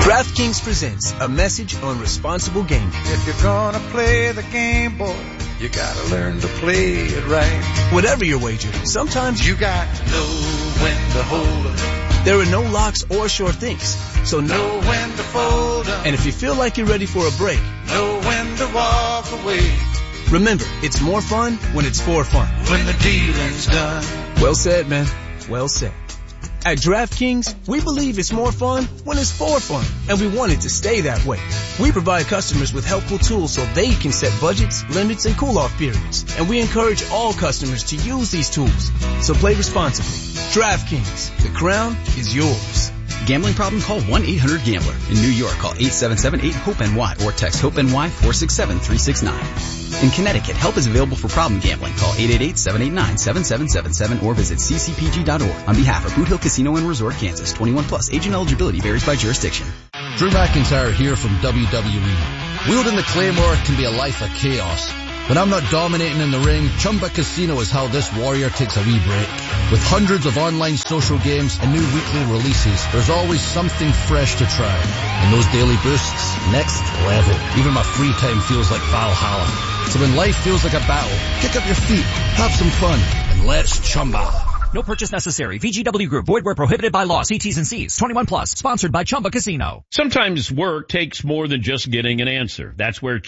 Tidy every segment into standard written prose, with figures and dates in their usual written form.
DraftKings presents a message on responsible gaming. If you're gonna play the game, boy, you gotta learn to play it right. Whatever your wager, sometimes you got to know when to hold 'em. There are no locks or sure things, so know when to fold 'em. And if you feel like you're ready for a break, know when to walk away. Remember, it's more fun when it's for fun. When the dealing's done. Well said, man. Well said. At DraftKings, we believe it's more fun when it's for fun, and we want it to stay that way. We provide customers with helpful tools so they can set budgets, limits, and cool-off periods, and we encourage all customers to use these tools. So play responsibly. DraftKings, the crown is yours. Gambling problem? Call 1-800-GAMBLER. In New York, call 877-8-HOPE-NY or text HOPE-NY 467-369. In Connecticut, help is available for problem gambling. Call 888-789-7777 or visit ccpg.org. On behalf of Boot Hill Casino and Resort, Kansas, 21 plus. Age and eligibility varies by jurisdiction. Drew McIntyre here from WWE. Wielding the Claymore can be a life of chaos. When I'm not dominating in the ring, Chumba Casino is how this warrior takes a wee break. With hundreds of online social games and new weekly releases, there's always something fresh to try. And those daily boosts, next level. Even my free time feels like Valhalla. So when life feels like a battle, kick up your feet, have some fun, and let's Chumba. No purchase necessary. VGW Group. Void where prohibited by law. See T's and C's. 21 plus. Sponsored by Chumba Casino. Sometimes work takes more than just getting an answer. That's where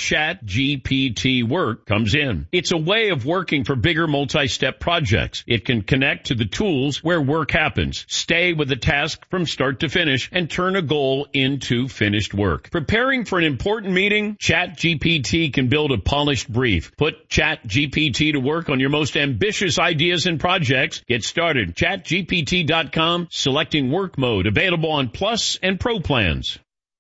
ChatGPT Work comes in. It's a way of working for bigger multi-step projects. It can connect to the tools where work happens, stay with the task from start to finish, and turn a goal into finished work. Preparing for an important meeting? ChatGPT can build a polished brief. Put ChatGPT to work on your most ambitious ideas and projects. Get started. ChatGPT.com, selecting work mode, available on Plus and Pro plans.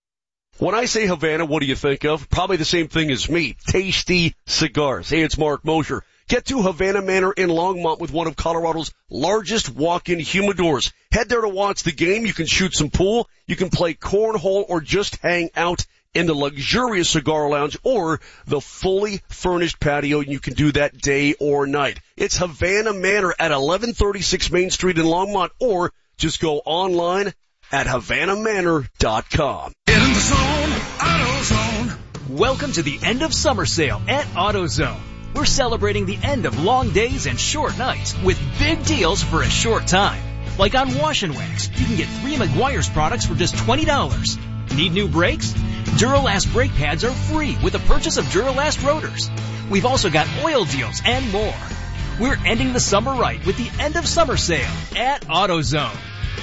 When I say Havana, what do you think of? Probably the same thing as me. Tasty cigars. Hey, it's Mark Mosher. Get to Havana Manor in Longmont with one of Colorado's largest walk-in humidors. Head there to watch the game. You can shoot some pool. You can play cornhole or just hang out in the luxurious cigar lounge or the fully furnished patio. You can do that day or night. It's Havana Manor at 1136 Main Street in Longmont, or just go online at HavanaManor.com. Get in the zone, AutoZone. Welcome to the end of summer sale at AutoZone. We're celebrating the end of long days and short nights with big deals for a short time. Like on Wash and Wax, you can get 3 Meguiar's products for just $20. Need new brakes? Duralast brake pads are free with the purchase of Duralast rotors. We've also got oil deals and more. We're ending the summer right with the end of summer sale at AutoZone.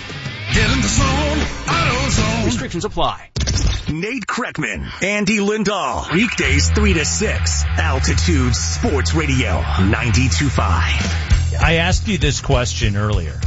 Get in the zone, AutoZone. Restrictions apply. Nate Kreckman, Andy Lindahl. Weekdays 3 to 6. Altitude Sports Radio 92.5. I asked you this question earlier.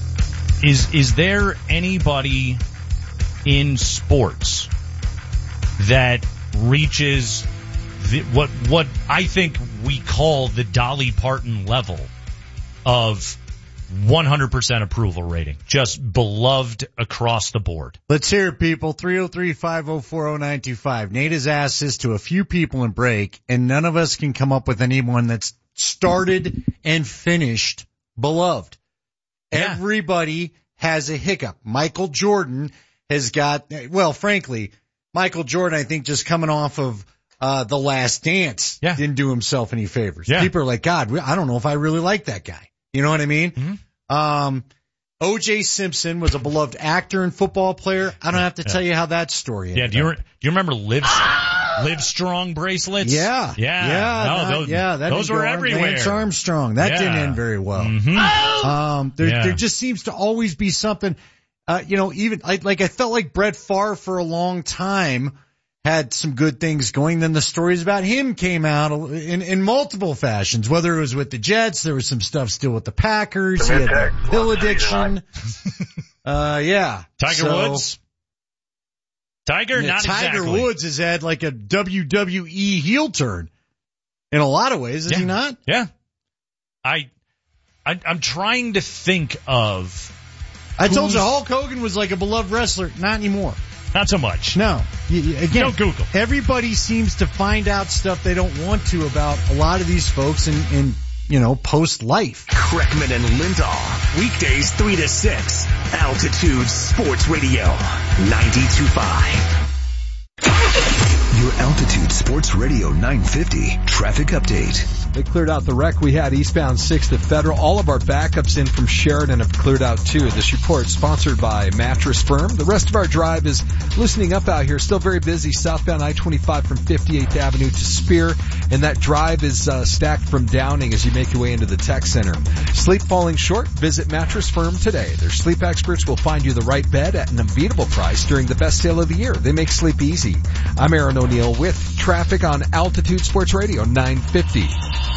Is there anybody in sports that reaches what I think we call the Dolly Parton level of 100% approval rating, just beloved across the board? Let's hear it, people. 303-504-0925. Nate has asked this to a few people in break, and none of us can come up with anyone that's started and finished beloved. Yeah. Everybody has a hiccup. Michael Jordan has got, well, frankly, Michael Jordan, I think, just coming off of The Last Dance, didn't do himself any favors. Yeah. People are like, God, I don't know if I really like that guy. You know what I mean? Mm-hmm. O.J. Simpson was a beloved actor and football player. I don't have to tell you how that story ended. Do you remember Live Strong bracelets? Yeah. Those were everywhere. Lance Armstrong. That didn't end very well. Mm-hmm. There just seems to always be something. Even I felt like Brett Favre for a long time had some good things going. Then the stories about him came out in multiple fashions, whether it was with the Jets, there was some stuff still with the Packers. He had the pill addiction. Tiger Woods. Tiger Woods has had like a WWE heel turn in a lot of ways, is he not? Yeah. I'm trying to think of. I told you Hulk Hogan was like a beloved wrestler. Not anymore. Not so much. No. Again, don't Google. Everybody seems to find out stuff they don't want to about a lot of these folks in post-life. Kreckman and Lindahl. Weekdays 3 to 6. Altitude Sports Radio 92.5. Your Altitude Sports Radio 950 traffic update. They cleared out the wreck we had eastbound 6th to Federal. All of our backups in from Sheridan have cleared out too. This report sponsored by Mattress Firm. The rest of our drive is loosening up out here. Still very busy southbound I-25 from 58th Avenue to Spear. And that drive is stacked from Downing as you make your way into the tech center. Sleep falling short? Visit Mattress Firm today. Their sleep experts will find you the right bed at an unbeatable price during the best sale of the year. They make sleep easy. I'm Aaron O'Neill with traffic on Altitude Sports Radio 950.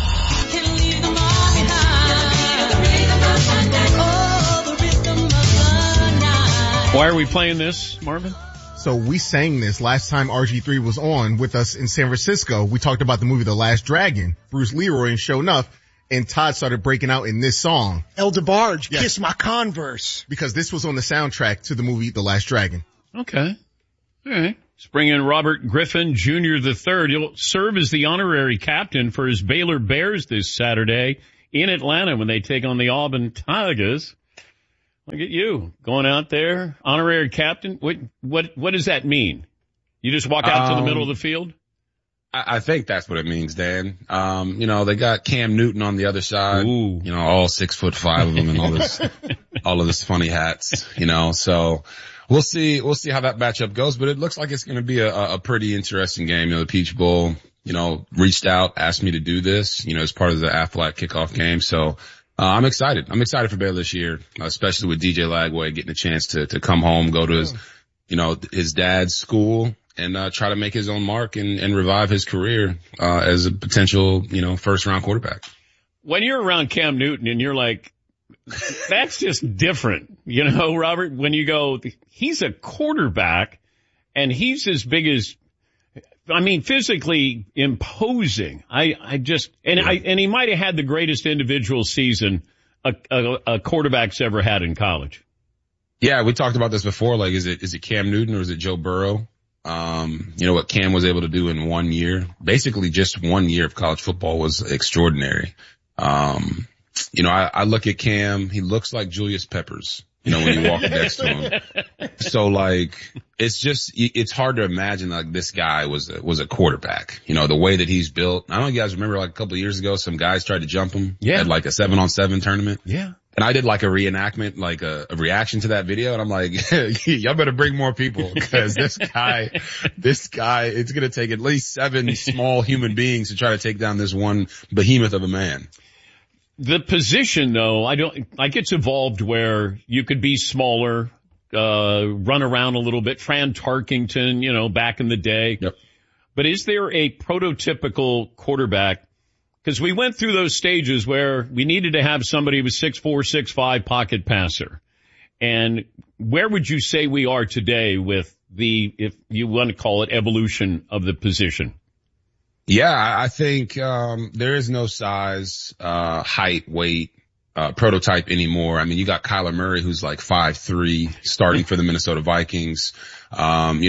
Why are we playing this, Marvin? So we sang this last time RG3 was on with us in San Francisco. We talked about the movie The Last Dragon, Bruce Leroy, and sure enough, and Todd started breaking out in this song. El DeBarge, yes. Kiss My Converse. Because this was on the soundtrack to the movie The Last Dragon. Okay. All right. Let's bring in Robert Griffin Jr. III. He'll serve as the honorary captain for his Baylor Bears this Saturday in Atlanta when they take on the Auburn Tigers. Look at you going out there, honorary captain. What does that mean? You just walk out to the middle of the field? I think that's what it means, Dan. They got Cam Newton on the other side. Ooh. All 6'5" of them and all of this funny hats, so we'll see how that matchup goes, but it looks like it's going to be a pretty interesting game. The Peach Bowl, reached out, asked me to do this, as part of the Aflac kickoff game. So, I'm excited. I'm excited for Baylor this year, especially with DJ Lagway getting a chance to come home, go to his dad's school and, try to make his own mark and revive his career, as a potential, first round quarterback. When you're around Cam Newton and you're like, that's just different, Robert, when you go, he's a quarterback and he's as big as, physically imposing. And he might have had the greatest individual season a quarterback's ever had in college. Yeah, we talked about this before. Like, is it Cam Newton or is it Joe Burrow? What Cam was able to do in 1 year, basically just 1 year of college football was extraordinary. I look at Cam, he looks like Julius Peppers, when you walk next to him. So it's hard to imagine this guy was a quarterback, the way that he's built. I don't know if you guys remember a couple of years ago, some guys tried to jump him at a 7-on-7 tournament. Yeah. And I did a reenactment, a reaction to that video. And I'm like, y'all better bring more people because this guy, it's going to take at least 7 small human beings to try to take down this one behemoth of a man. The position, though, it's evolved where you could be smaller, run around a little bit. Fran Tarkington, back in the day. Yep. But is there a prototypical quarterback? Because we went through those stages where we needed to have somebody who was 6'4", 6'5", pocket passer. And where would you say we are today with if you want to call it, evolution of the position? Yeah, I think there is no size, height, weight, prototype anymore. You got Kyler Murray, who's 5'3", starting for the Minnesota Vikings. When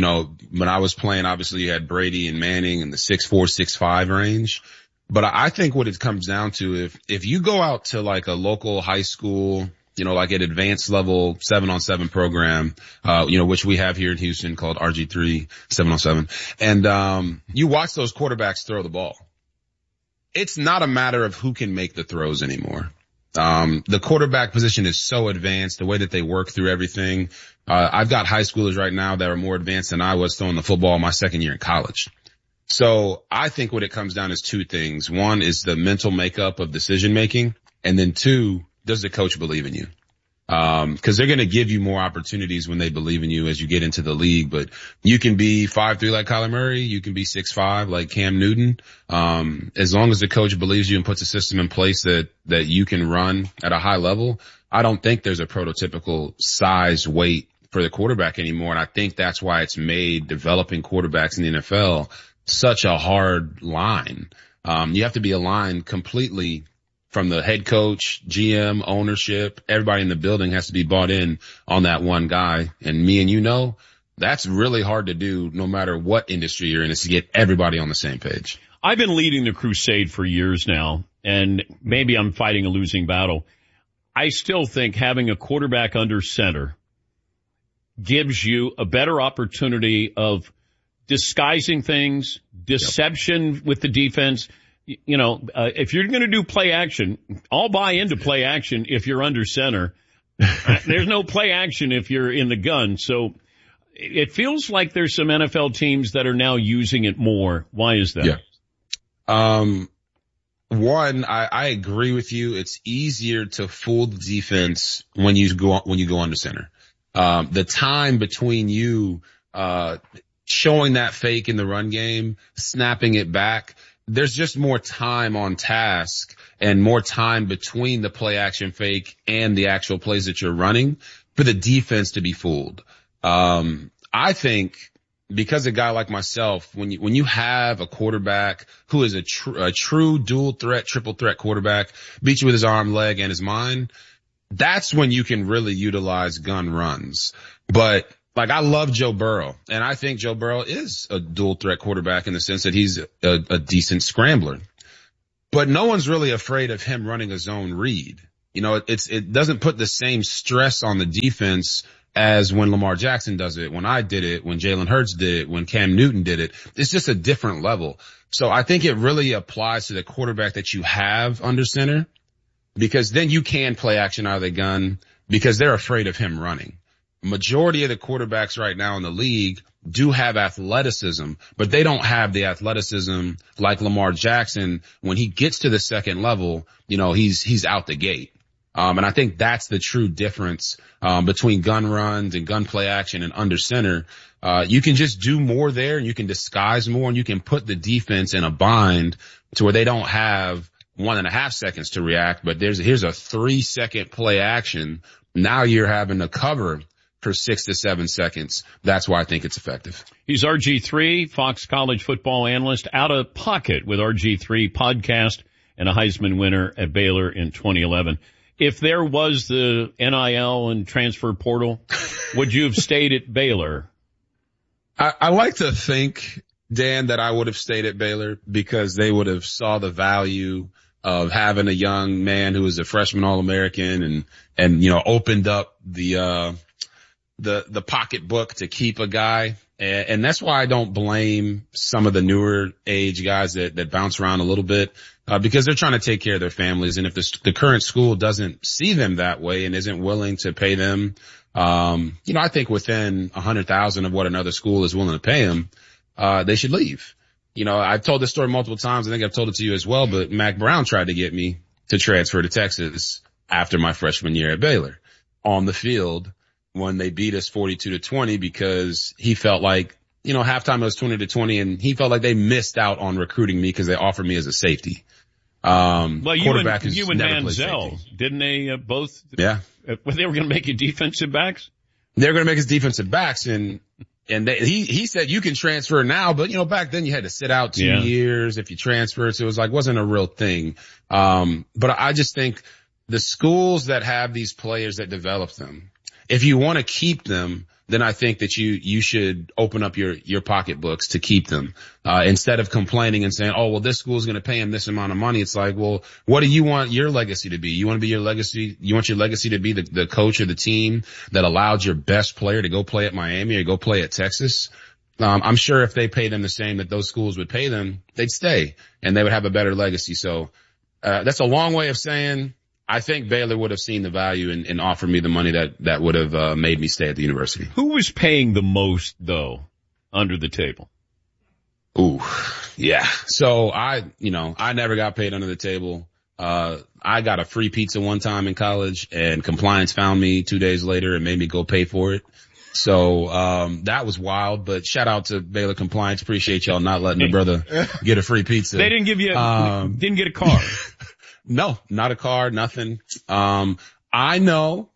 I was playing, obviously you had Brady and Manning in the 6'4", 6'5" range. But I think what it comes down to, if you go out to a local high school, an advanced level 7-on-7 program, which we have here in Houston called RG3 7-on-7. And, you watch those quarterbacks throw the ball. It's not a matter of who can make the throws anymore. The quarterback position is so advanced, the way that they work through everything. I've got high schoolers right now that are more advanced than I was throwing the football my second year in college. So I think what it comes down is 2 things. One is the mental makeup of decision making. And then 2, does the coach believe in you? Cause they're going to give you more opportunities when they believe in you as you get into the league, but you can be 5'3" like Kyler Murray. You can be 6'5" like Cam Newton. As long as the coach believes you and puts a system in place that you can run at a high level, I don't think there's a prototypical size weight for the quarterback anymore. And I think that's why it's made developing quarterbacks in the NFL such a hard line. You have to be aligned completely from the head coach, GM, ownership. Everybody in the building has to be bought in on that one guy. And me and that's really hard to do no matter what industry you're in, is to get everybody on the same page. I've been leading the crusade for years now, and maybe I'm fighting a losing battle. I still think having a quarterback under center gives you a better opportunity of disguising things, deception with the defense. If you're going to do play action, I'll buy into play action if you're under center. There's no play action if you're in the gun. So it feels like there's some NFL teams that are now using it more. Why is that? Yeah. One, I agree with you. It's easier to fool the defense when you go under center. The time between you, showing that fake in the run game, snapping it back, there's just more time on task and more time between the play action fake and the actual plays that you're running for the defense to be fooled. I think because a guy like myself, when you have a quarterback who is a true dual threat, triple threat quarterback, beats you with his arm, leg, and his mind, that's when you can really utilize gun runs. But like, I love Joe Burrow, and I think Joe Burrow is a dual threat quarterback in the sense that he's a decent scrambler. But no one's really afraid of him running a zone read. It doesn't put the same stress on the defense as when Lamar Jackson does it, when I did it, when Jalen Hurts did it, when Cam Newton did it. It's just a different level. So I think it really applies to the quarterback that you have under center, because then you can play action out of the gun because they're afraid of him running. Majority of the quarterbacks right now in the league do have athleticism, but they don't have the athleticism like Lamar Jackson. When he gets to the second level, he's out the gate. And I think that's the true difference, between gun runs and gun play action and under center. You can just do more there, and you can disguise more, and you can put the defense in a bind to where they don't have 1.5 seconds to react, but here's a 3-second play action. Now you're having to cover for 6 to 7 seconds. That's why I think it's effective. He's RG3, Fox College football analyst, Out of Pocket with RG3 podcast, and a Heisman winner at Baylor in 2011. If there was the NIL and transfer portal, would you have stayed at Baylor? I like to think, Dan, that I would have stayed at Baylor because they would have saw the value of having a young man who was a freshman All-American and opened up the pocketbook to keep a guy. And that's why I don't blame some of the newer age guys that bounce around a little bit, because they're trying to take care of their families. And if the current school doesn't see them that way and isn't willing to pay them, I think within 100,000 of what another school is willing to pay them, they should leave. I've told this story multiple times. I think I've told it to you as well, but Mac Brown tried to get me to transfer to Texas after my freshman year at Baylor on the field when they beat us 42-20, because he felt like, halftime it was 20-20, and he felt like they missed out on recruiting me because they offered me as a safety. Well, you and Manziel, didn't they both? Yeah. They were going to make you defensive backs? They were going to make us defensive backs, and he said you can transfer now, but back then you had to sit out 2 years if you transferred, so it was wasn't a real thing. But I just think the schools that have these players that develop them, if you want to keep them, then I think that you should open up your pocketbooks to keep them, instead of complaining and saying, oh, well, this school is going to pay him this amount of money. It's like, well, what do you want your legacy to be? You want to be your legacy? You want your legacy to be the coach of the team that allowed your best player to go play at Miami or go play at Texas? I'm sure if they pay them the same that those schools would pay them, they'd stay and they would have a better legacy. So, that's a long way of saying I think Baylor would have seen the value and offered me the money that would have made me stay at the university. Who was paying the most, though, under the table? Ooh, yeah. So I never got paid under the table. I got a free pizza one time in college, and compliance found me 2 days later and made me go pay for it. So that was wild, but shout out to Baylor Compliance. Appreciate y'all not letting a brother get a free pizza. They didn't give you didn't get a car. No, not a car, nothing. I know,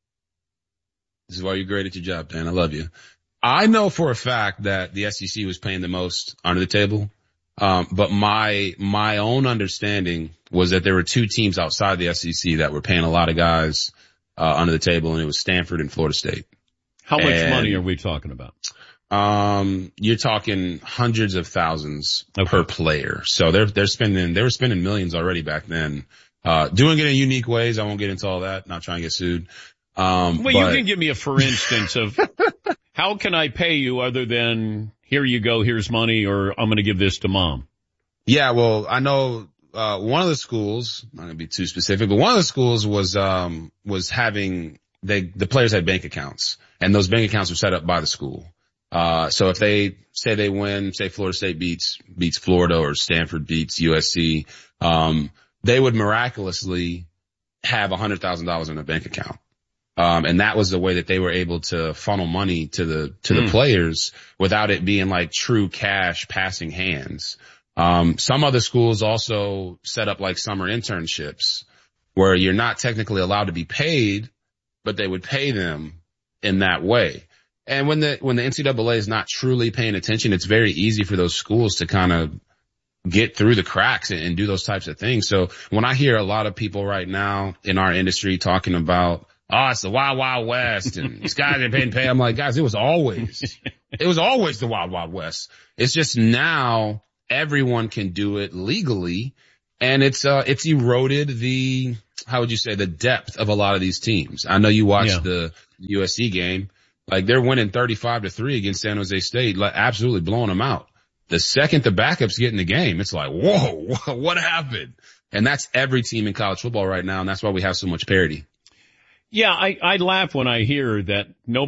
this is why you're great at your job, Dan. I love you. I know for a fact that the SEC was paying the most under the table. But my own understanding was that there were two teams outside the SEC that were paying a lot of guys, under the table, and it was Stanford and Florida State. How much money are we talking about? You're talking hundreds of thousands per player. So they were spending millions already back then, doing it in unique ways. I won't get into all that, not trying to get sued. You can give me a for instance of how can I pay you other than here you go, here's money, or I'm going to give this to mom. Yeah, well, I know, one of the schools, I'm not going to be too specific, but one of the schools was having, the players had bank accounts, and those bank accounts were set up by the school. So if they say they win, say Florida State beats Florida or Stanford beats USC, they would miraculously have $100,000 in a bank account. And that was the way that they were able to funnel money to the players without it being like true cash passing hands. Some other schools also set up like summer internships where you're not technically allowed to be paid, but they would pay them in that way. And when the NCAA is not truly paying attention, it's very easy for those schools to kind of get through the cracks and do those types of things. So when I hear a lot of people right now in our industry talking about, oh, it's the Wild Wild West and these guys are getting paid, I'm like, guys, it was always the Wild Wild West. It's just now everyone can do it legally, and it's eroded the depth of a lot of these teams. I know you watched the USC game. Like, they're winning 35-3 against San Jose State, like absolutely blowing them out. The second the backups get in the game, it's like, whoa, what happened? And that's every team in college football right now, and that's why we have so much parity. Yeah, I laugh when I hear that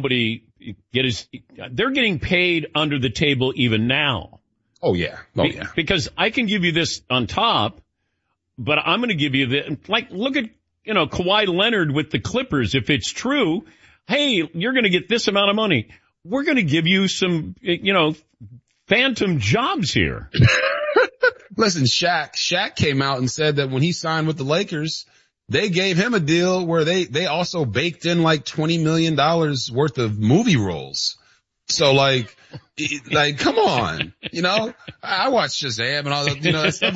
they're getting paid under the table even now. Oh yeah. Because I can give you this on top, but I'm going to give you look at, Kawhi Leonard with the Clippers. If it's true, hey, you're going to get this amount of money. We're going to give you some, phantom jobs here. Listen, Shaq came out and said that when he signed with the Lakers, they gave him a deal where they also baked in like $20 million worth of movie roles. So like, come on, I watched Shazam and all that, stuff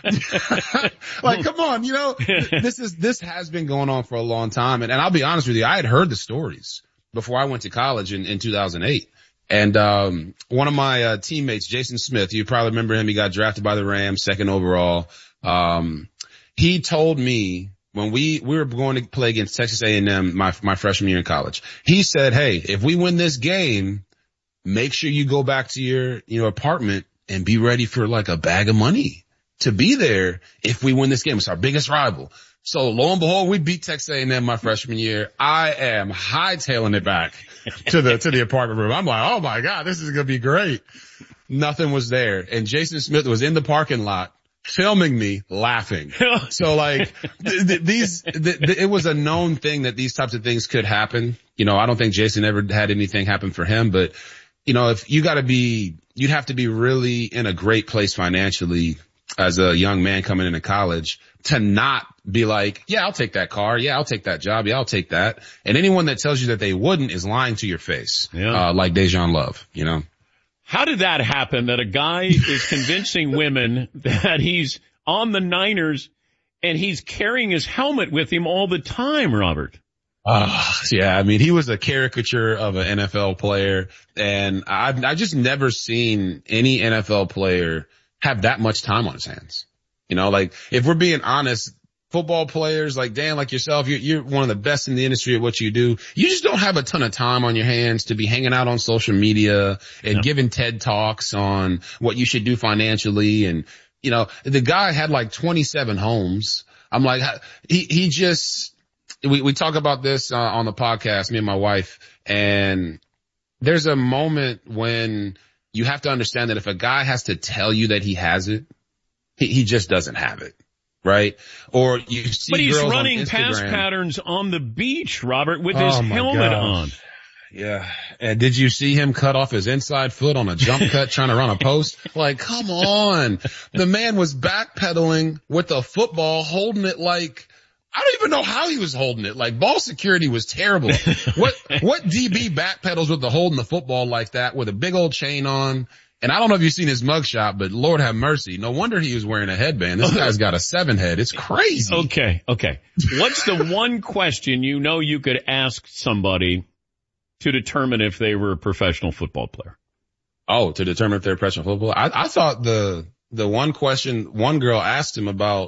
like, come on, this has been going on for a long time. And I'll be honest with you, I had heard the stories before I went to college in 2008. And, one of my, teammates, Jason Smith, you probably remember him. He got drafted by the Rams, 2nd overall. He told me when we were going to play against Texas A&M my freshman year in college, he said, hey, if we win this game, make sure you go back to your apartment and be ready for like a bag of money to be there if we win this game. It's our biggest rival. So lo and behold, we beat Texas A&M my freshman year. I am hightailing it back to the apartment room. I'm like, oh my God, this is going to be great. Nothing was there. And Jason Smith was in the parking lot filming me laughing. So like it was a known thing that these types of things could happen. I don't think Jason ever had anything happen for him, but if you'd have to be really in a great place financially as a young man coming into college to not be like, yeah, I'll take that car. Yeah, I'll take that job. Yeah, I'll take that. And anyone that tells you that they wouldn't is lying to your face. Yeah. Like Dejan Love, How did that happen that a guy is convincing women that he's on the Niners and he's carrying his helmet with him all the time, Robert? Yeah, I mean, he was a caricature of an NFL player, and I just never seen any NFL player have that much time on his hands. Like, if we're being honest, football players like Dan, like yourself, you're one of the best in the industry at what you do. You just don't have a ton of time on your hands to be hanging out on social media and giving TED Talks on what you should do financially. And, the guy had like 27 homes. I'm like, he just, we talk about this on the podcast, me and my wife, and there's a moment when you have to understand that if a guy has to tell you that he has it, he just doesn't have it. Right? Or you see But he's girls running on pass Instagram. Patterns on the beach, Robert, with his helmet on. Yeah. And did you see him cut off his inside foot on a jump cut trying to run a post? Like, come on. The man was backpedaling with a football, holding it like, I don't even know how he was holding it. Like, ball security was terrible. What DB backpedals with the holding the football like that with a big old chain on? And I don't know if you've seen his mugshot, but Lord have mercy. No wonder he was wearing a headband. This guy's got a 7 head. It's crazy. Okay. What's the one question you could ask somebody to determine if they were a professional football player? Oh, to determine if they're a professional football? I thought the one question one girl asked him about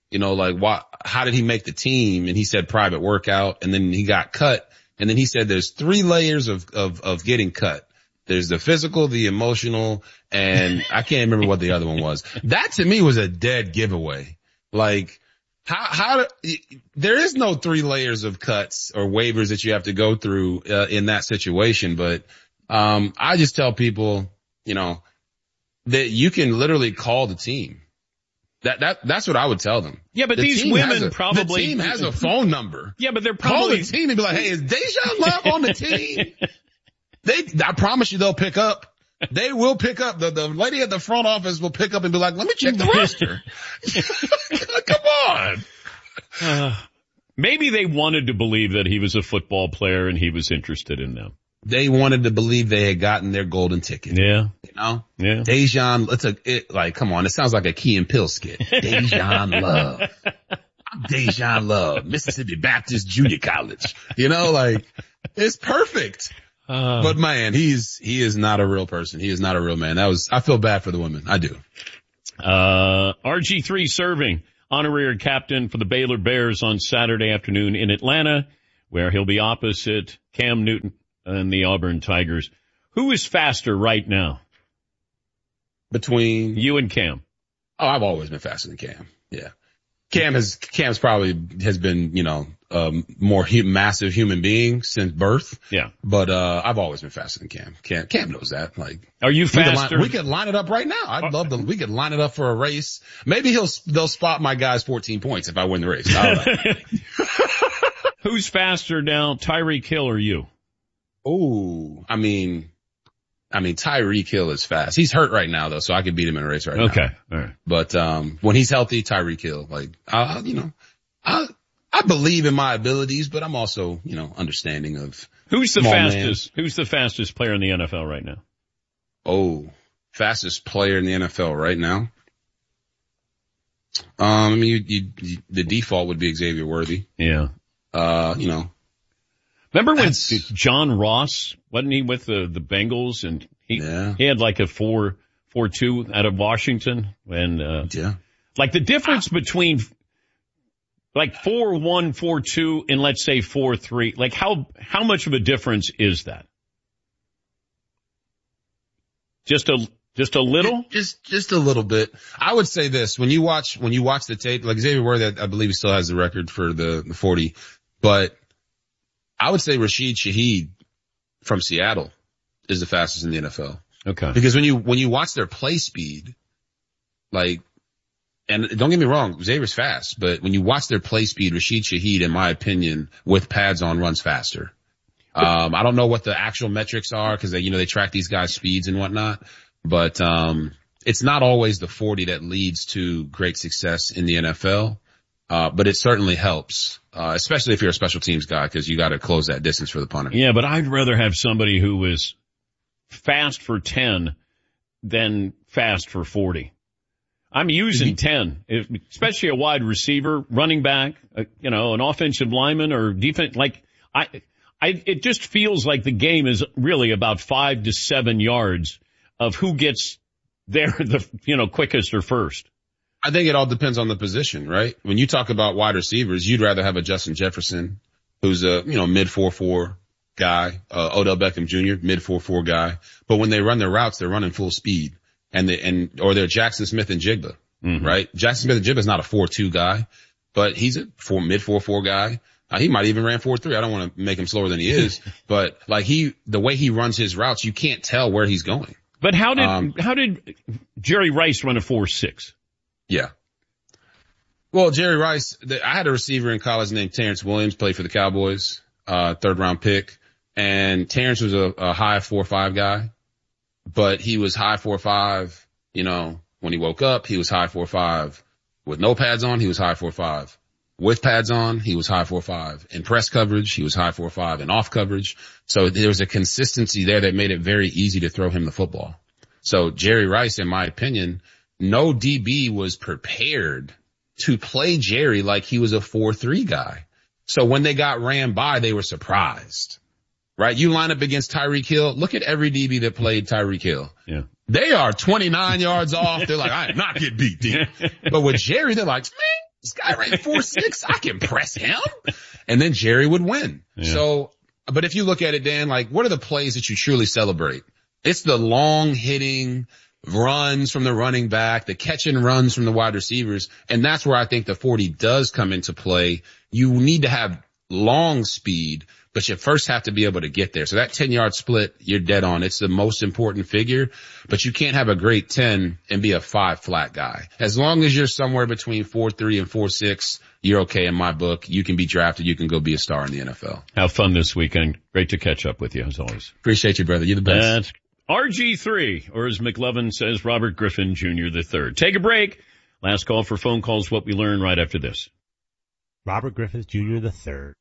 how did he make the team? And he said private workout, and then he got cut. And then he said there's 3 layers of getting cut. There's the physical, the emotional, and I can't remember what the other one was. That to me was a dead giveaway. Like, there is no 3 layers of cuts or waivers that you have to go through, in that situation. But, I just tell people, that you can literally call the team. That's what I would tell them. Yeah, but these women probably. The team has a phone number. Yeah, but they're probably. Call the team and be like, hey, is Dejan Love on the team? I promise you they'll pick up. They will pick up. The lady at the front office will pick up and be like, let me check the roster. Come on. Maybe they wanted to believe that he was a football player and he was interested in them. They wanted to believe they had gotten their golden ticket. Yeah. Yeah. Dejan, come on. It sounds like a Key and Peele skit. Dejan Love. I'm Dejan Love, Mississippi Baptist Junior College. It's perfect. But man, he is not a real person. He is not a real man. I feel bad for the women. I do. RG3 serving honorary captain for the Baylor Bears on Saturday afternoon in Atlanta, where he'll be opposite Cam Newton and the Auburn Tigers. Who is faster right now? Between you and Cam? Oh, I've always been faster than Cam. Yeah. Cam's probably has been, more massive human being since birth. Yeah. But, I've always been faster than Cam. Cam knows that. Are you faster? We could line it up right now. We could line it up for a race. Maybe they'll spot my guy's 14 points if I win the race. I don't know. Who's faster now, Tyreek Hill or you? Oh, I mean, Tyreek Hill is fast. He's hurt right now though, so I could beat him in a race right now. Okay. All right. But, when he's healthy, Tyreek Hill, I believe in my abilities, but I'm also, understanding of who's the fastest. Man. Who's the fastest player in the NFL right now? Oh, fastest player in the NFL right now. The default would be Xavier Worthy. Yeah. Remember when John Ross, wasn't he with the Bengals, and he had like a 4.42 out of Washington, and the difference between 4.1, 4.2 and let's say 4.3, how much of a difference is that? Just a little? Just a little bit. I would say this, when you watch the tape, Xavier Worthy, I believe he still has the record for the 40, but I would say Rashid Shaheed from Seattle is the fastest in the NFL. Okay. Because when you watch their play speed, and don't get me wrong, Xavier's fast, but when you watch their play speed, Rashid Shaheed, in my opinion, with pads on, runs faster. I don't know what the actual metrics are because they track these guys' speeds and whatnot, but it's not always the 40 that leads to great success in the NFL. But it certainly helps, especially if you're a special teams guy, because you got to close that distance for the punter. Yeah, but I'd rather have somebody who is fast for 10 than fast for 40. I'm using 10, especially a wide receiver, running back, an offensive lineman or defense. It just feels like the game is really about 5 to 7 yards of who gets there quickest or first. I think it all depends on the position, right? When you talk about wide receivers, you'd rather have a Justin mid 4.4 guy, Odell Beckham Jr., mid 4.4 guy. But when they run their routes, they're running full speed, or they're Jackson Smith and Jigba, right? Jackson Smith and Jigba is not a 4.2 guy, but he's a mid 4.4 guy. He might even ran 4.3. I don't want to make him slower than he is, but the way he runs his routes, you can't tell where he's going. But how did Jerry Rice run a 4.6? Yeah. Well, Jerry Rice, I had a receiver in college named Terrence Williams, played for the Cowboys, 3rd round pick. And Terrence was a high 4.5 guy, but he was high 4.5, when he woke up, he was high 4.5. With no pads on, he was high 4.5. With pads on, he was high 4.5. In press coverage, he was high 4.5. And off coverage. So there was a consistency there that made it very easy to throw him the football. So Jerry Rice, in my opinion, no DB was prepared to play Jerry like he was a 4.3 guy. So when they got ran by, they were surprised, right? You line up against Tyreek Hill. Look at every DB that played Tyreek Hill. Yeah. They are 29 yards off. They're like, I am not getting beat, D. But with Jerry, they're like, This guy ran 4.6. I can press him. And then Jerry would win. Yeah. So, but if you look at it, Dan, like, what are the plays that you truly celebrate? It's the long hitting runs from the running back, the catch and runs from the wide receivers. And that's where I think the 40 does come into play. You need to have long speed, but you first have to be able to get there. So that 10-yard split, you're dead on. It's the most important figure, but you can't have a great 10 and be a 5 flat guy. As long as you're somewhere between 4.3 and 4.6, you're okay in my book. You can be drafted. You can go be a star in the NFL. Have fun this weekend. Great to catch up with you as always. Appreciate you, brother. You're the best. That's RG3, or as McLovin says, Robert Griffin Jr. III. Take a break. Last call for phone calls, what we learn right after this. Robert Griffin Jr. III.